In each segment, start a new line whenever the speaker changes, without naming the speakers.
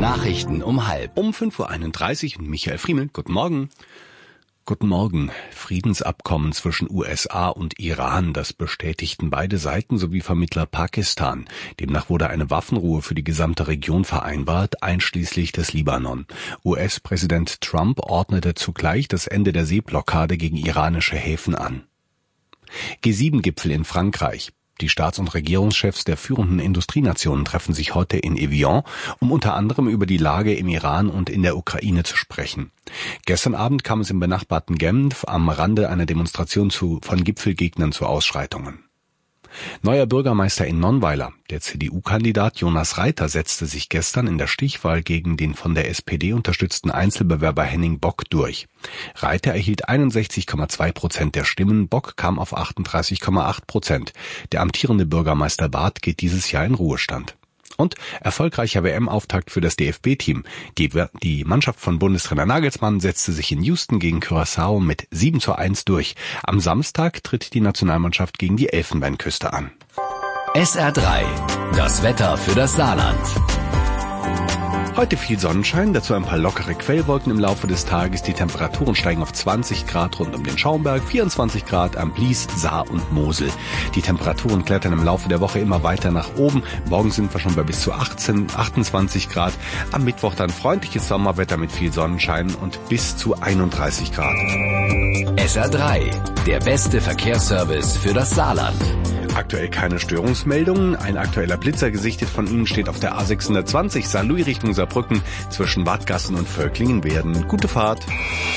Nachrichten um 12:30.
Um 5:31 Uhr und Michael Friemel. Guten Morgen. Guten Morgen. Friedensabkommen zwischen USA und Iran, das bestätigten beide Seiten sowie Vermittler Pakistan. Demnach wurde eine Waffenruhe für die gesamte Region vereinbart, einschließlich des Libanon. US-Präsident Trump ordnete zugleich das Ende der Seeblockade gegen iranische Häfen an. G7-Gipfel in Frankreich. Die Staats- und Regierungschefs der führenden Industrienationen treffen sich heute in Evian, um unter anderem über die Lage im Iran und in der Ukraine zu sprechen. Gestern Abend kam es im benachbarten Genf am Rande einer Demonstration von Gipfelgegnern zu Ausschreitungen. Neuer Bürgermeister in Nonnweiler. Der CDU-Kandidat Jonas Reiter setzte sich gestern in der Stichwahl gegen den von der SPD unterstützten Einzelbewerber Henning Bock durch. Reiter erhielt 61,2% der Stimmen, Bock kam auf 38,8%. Der amtierende Bürgermeister Barth geht dieses Jahr in Ruhestand. Und erfolgreicher WM-Auftakt für das DFB-Team. Die Mannschaft von Bundestrainer Nagelsmann setzte sich in Houston gegen Curaçao mit 7:1 durch. Am Samstag tritt die Nationalmannschaft gegen die Elfenbeinküste an.
SR3, das Wetter für das Saarland.
Heute viel Sonnenschein, dazu ein paar lockere Quellwolken im Laufe des Tages. Die Temperaturen steigen auf 20 Grad rund um den Schaumberg, 24 Grad am Blies, Saar und Mosel. Die Temperaturen klettern im Laufe der Woche immer weiter nach oben. Morgen sind wir schon bei bis zu 28 Grad. Am Mittwoch dann freundliches Sommerwetter mit viel Sonnenschein und bis zu 31 Grad.
SR3, der beste Verkehrsservice für das Saarland.
Aktuell keine Störungsmeldungen. Ein aktueller Blitzer gesichtet von Ihnen steht auf der A620 Saarlouis Richtung Saarbrücken zwischen Wadgassen und Völklingen-Werden. Gute Fahrt.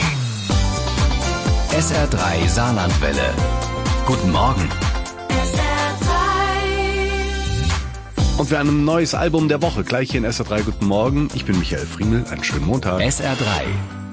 SR3 Saarlandwelle. Guten Morgen.
Und wir haben ein neues Album der Woche gleich hier in SR3 Guten Morgen. Ich bin Michael Friemel. Einen schönen Montag.
SR3